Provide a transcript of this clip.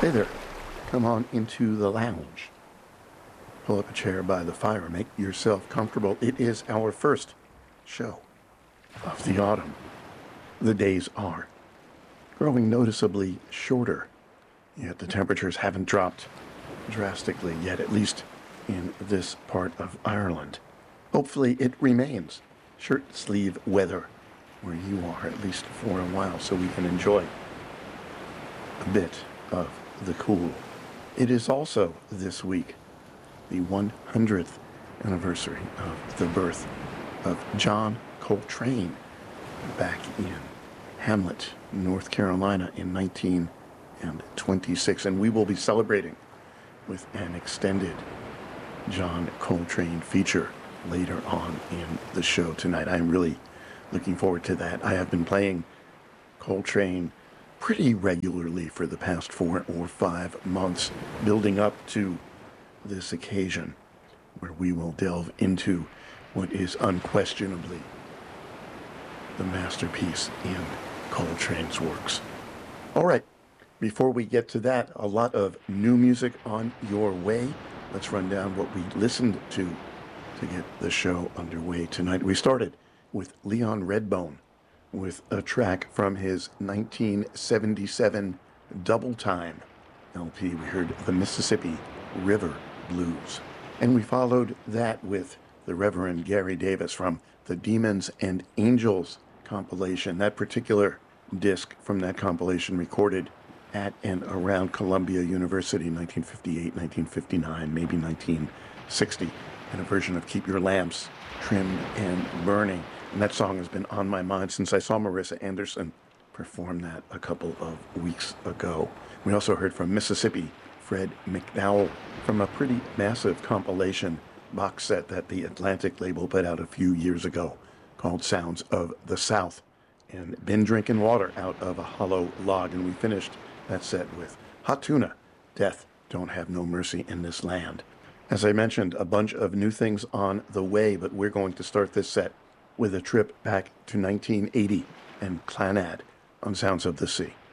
Hey there, come on into the lounge. Pull up a chair by the fire, make yourself comfortable. It is our first show of the autumn. The days are growing noticeably shorter, yet the temperatures haven't dropped drastically yet, at least in this part of Ireland. Hopefully it remains shirt-sleeve weather where you are, at least for a while, so we can enjoy a bit of the cool. It is also this week the 100th anniversary of the birth of John Coltrane back in Hamlet, North Carolina in 1926. And we will be celebrating with an extended John Coltrane feature later on in the show tonight. I'm really looking forward to that. I have been playing Coltrane pretty regularly for the past 4 or 5 months, building up to this occasion where we will delve into what is unquestionably the masterpiece in Coltrane's works. All right, before we get to that, a lot of new music on your way. Let's run down what we listened to get the show underway tonight. We started with Leon Redbone with a track from his 1977 Double Time LP. We heard the Mississippi River Blues. And we followed that with the Reverend Gary Davis from the Demons and Angels compilation. That particular disc from that compilation recorded at and around Columbia University in 1958, 1959, maybe 1960, and a version of Keep Your Lamps Trimmed and Burning. And that song has been on my mind since I saw Marissa Anderson perform that a couple of weeks ago. We also heard from Mississippi Fred McDowell from a pretty massive compilation box set that the Atlantic label put out a few years ago called Sounds of the South, and Been Drinking Water Out of a Hollow Log. And we finished that set with Hot Tuna, Death Don't Have No Mercy in This Land. As I mentioned, a bunch of new things on the way, but we're going to start this set with a trip back to 1980 and Clannad on Sounds of the Sea.